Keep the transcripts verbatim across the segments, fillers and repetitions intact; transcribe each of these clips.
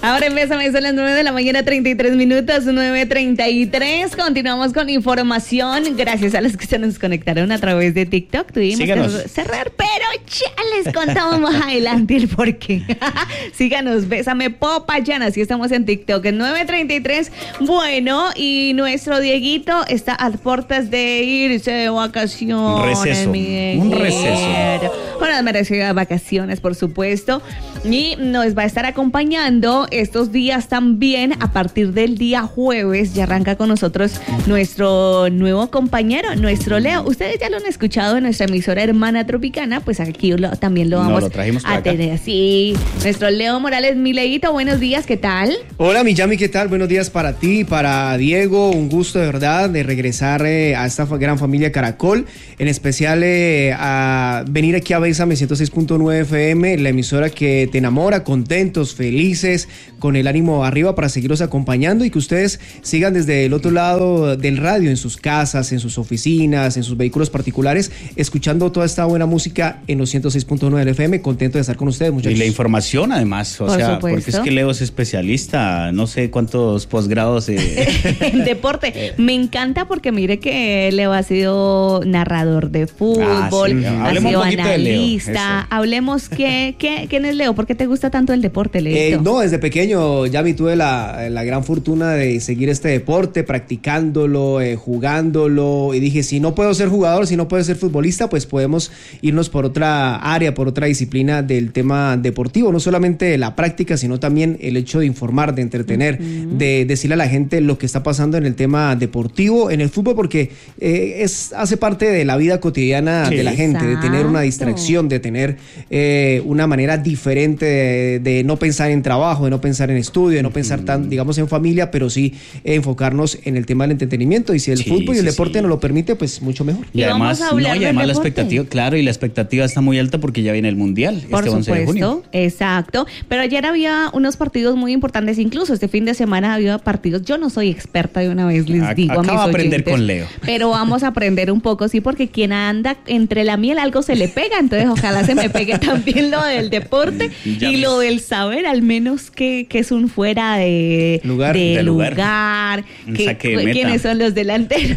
Ahora empieza, son las nueve de la mañana, treinta y tres minutos, nueve treinta y tres. Continuamos con información. Gracias a los que se nos conectaron a través de TikTok. Tuvimos Síganos. que cerrar, pero ya les contamos más adelante el porqué. Síganos, Bésame Popayán, así estamos en TikTok, en nueve treinta y tres. Bueno, y nuestro Dieguito está a puertas de irse de vacaciones. Receso, un receso. Unas merecidas vacaciones, por supuesto. Y nos va a estar acompañando estos días también. A partir del día jueves ya arranca con nosotros nuestro nuevo compañero, nuestro Leo. Ustedes ya lo han escuchado en nuestra emisora hermana Tropicana, pues aquí lo, también lo vamos no, lo a tener. Sí, nuestro Leo Morales. Mi Leito, buenos días, ¿qué tal? Hola, mi Yami, ¿qué tal? Buenos días para ti, para Diego. Un gusto de verdad de regresar eh, a esta gran familia Caracol, en especial eh, a venir aquí a Bésame ciento seis punto nueve F M, la emisora que te enamora, contentos, felices, con el ánimo arriba para seguirlos acompañando y que ustedes sigan desde el otro lado del radio, en sus casas, en sus oficinas, en sus vehículos particulares, escuchando toda esta buena música en los ciento seis punto nueve F M. Contento de estar con ustedes, muchachos. Y la información, además, o Por sea, supuesto. porque es que Leo es especialista, no sé cuántos posgrados. Eh. En deporte. Me encanta porque mire que Leo ha sido narrador de fútbol, ah, sí. ha sido analista. Hablemos, ¿qué, qué, ¿quién es Leo? ¿Por qué te gusta tanto el deporte, Leito? Eh, no, desde pequeño ya me tuve la, la gran fortuna de seguir este deporte, practicándolo, eh, jugándolo, y dije, si no puedo ser jugador, si no puedo ser futbolista, pues podemos irnos por otra área, por otra disciplina del tema deportivo, no solamente la práctica, sino también el hecho de informar, de entretener, uh-huh. de decirle a la gente lo que está pasando en el tema deportivo, en el fútbol, porque eh, es hace parte de la vida cotidiana sí, de la gente, exacto. de tener una distracción, de tener eh, una manera diferente de, de no pensar en trabajo, de no pensar en estudio, de no pensar tan, digamos, en familia, pero sí eh, enfocarnos en el tema del entretenimiento, y si el sí, fútbol y el sí, deporte sí. nos lo permite, pues mucho mejor. Y, y además, no, y además la expectativa, claro, y la expectativa está muy alta porque ya viene el Mundial, por este supuesto, once de junio. Exacto, pero ayer había unos partidos muy importantes, incluso este fin de semana había partidos, yo no soy experta, de una vez les a, digo a mis Acaba de aprender oyentes, con Leo. Pero vamos a aprender un poco, sí, porque quien anda entre la miel algo se le pega, entonces ojalá se me pegue también lo del deporte ya y ves. Lo del saber al menos que, que es un fuera de lugar, de de lugar, lugar que, que quiénes son los delanteros.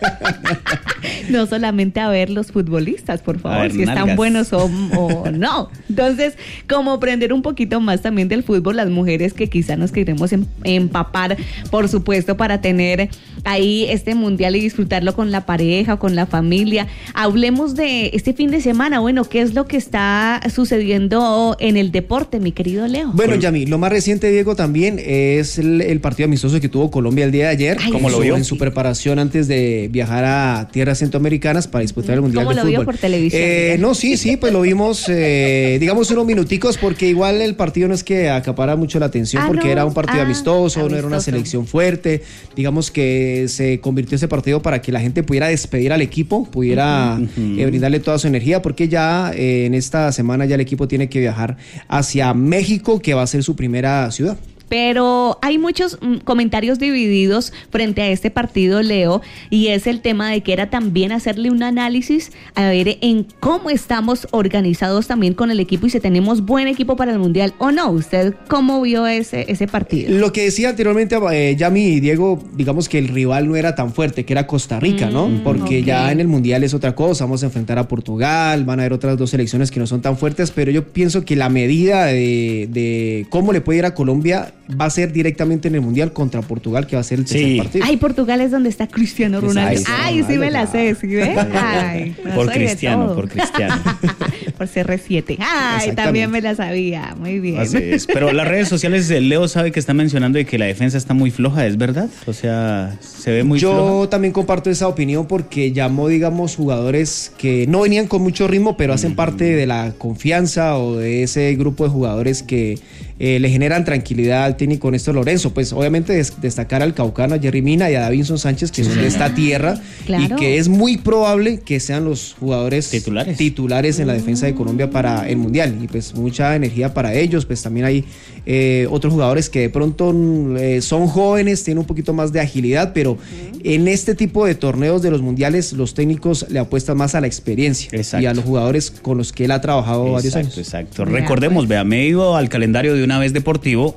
No solamente a ver los futbolistas, por favor, si nalgas. Están buenos o, o no. Entonces, como aprender un poquito más también del fútbol, las mujeres que quizá nos queremos empapar, por supuesto, para tener ahí este mundial y disfrutarlo con la pareja, con la familia. Hablemos de este fin de semana, bueno, ¿qué es lo que está sucediendo en el deporte, mi querido Leo? Bueno, Yami, lo más reciente, Diego, también es el, el partido amistoso que tuvo Colombia el día de ayer. Ay, ¿Cómo sí, lo vio? En sí. su preparación antes de viajar a tierras centroamericanas para disputar el Mundial de Fútbol. ¿Cómo lo vio por televisión? Eh, no, sí, sí, pues lo vimos, eh, digamos, unos minuticos, porque igual el partido no es que acapara mucho la atención, ah, porque no. era un partido ah, amistoso, amistoso, no era una selección fuerte. Digamos que se convirtió ese partido para que la gente pudiera despedir al equipo, pudiera uh-huh. eh, brindarle toda su energía, porque ya eh, en esta semana ya el equipo tiene que viajar hacia México, que va a ser su primera ciudad. Pero hay muchos mm, comentarios divididos frente a este partido, Leo, y es el tema de que era también hacerle un análisis a ver en cómo estamos organizados también con el equipo y si tenemos buen equipo para el Mundial o no. ¿Usted cómo vio ese, ese partido? Lo que decía anteriormente eh, Yami y Diego, digamos que el rival no era tan fuerte, que era Costa Rica, mm, ¿no? Porque okay. ya en el Mundial es otra cosa, vamos a enfrentar a Portugal, van a haber otras dos selecciones que no son tan fuertes, pero yo pienso que la medida de, de cómo le puede ir a Colombia va a ser directamente en el Mundial contra Portugal, que va a ser el tercer sí. partido. Ay, Portugal es donde está Cristiano Ronaldo. Exacto. Ay, sí me la sé, ¿sí ves? Ay, no por Cristiano, por Cristiano. Por C R siete. Ay, también me la sabía. Muy bien. Así es. Pero las redes sociales, Leo sabe que está mencionando de que la defensa está muy floja, ¿es verdad? O sea, se ve muy Yo floja. Yo también comparto esa opinión porque llamó, digamos, jugadores que no venían con mucho ritmo, pero hacen mm. parte de la confianza o de ese grupo de jugadores que eh, le generan tranquilidad al técnico Néstor Lorenzo. Pues obviamente des- destacar al caucano, a Jerry Mina y a Davinson Sánchez, que sí, son de esta tierra, claro. y que es muy probable que sean los jugadores titulares, titulares en la defensa de Colombia para el Mundial, y pues mucha energía para ellos. Pues también hay eh, otros jugadores que de pronto eh, son jóvenes, tienen un poquito más de agilidad, pero uh-huh. en este tipo de torneos de los mundiales los técnicos le apuestan más a la experiencia. Exacto. Y a los jugadores con los que él ha trabajado exacto, varios años. Exacto, recordemos, vea, me he ido al calendario de una vez deportivo, el dieciséis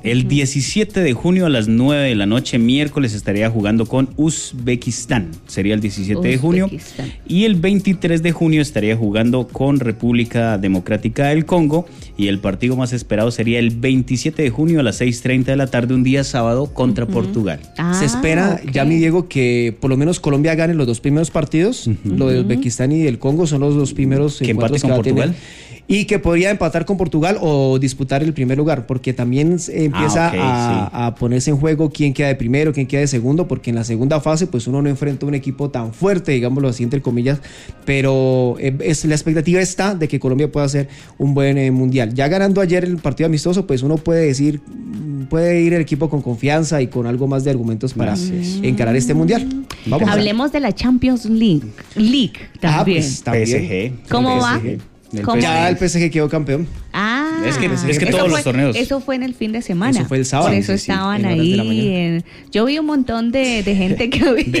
diecisiete de junio a las nueve de la noche, miércoles, estaría jugando con Uzbekistán. Sería el diecisiete de junio. Y el veintitrés de junio estaría jugando con República Democrática del Congo. Y el partido más esperado sería el veintisiete de junio a las seis treinta de la tarde, un día sábado, contra uh-huh. Portugal. Ah, Se espera, okay. ya mi Diego, que por lo menos Colombia gane los dos primeros partidos. Uh-huh. Lo de Uzbekistán y el Congo son los dos primeros que empate con Portugal. Y que podría empatar con Portugal o disputar el primer lugar, porque también empieza ah, okay, a, sí. a ponerse en juego quién queda de primero, quién queda de segundo, porque en la segunda fase pues uno no enfrenta a un equipo tan fuerte, digámoslo así entre comillas, pero es, la expectativa está de que Colombia pueda hacer un buen eh, mundial. Ya ganando ayer el partido amistoso, pues uno puede decir, puede ir el equipo con confianza y con algo más de argumentos para Gracias. encarar este mundial. Vamos Hablemos de la Champions League, League también. Ah, pues, también. P S G. ¿Cómo P S G. va? El ya el P S G quedó campeón. Ah, es que, es que todos fue, los torneos. Eso fue en el fin de semana. Eso fue el sábado. Por eso sí, estaban sí, ahí. En, yo vi un montón de, de gente que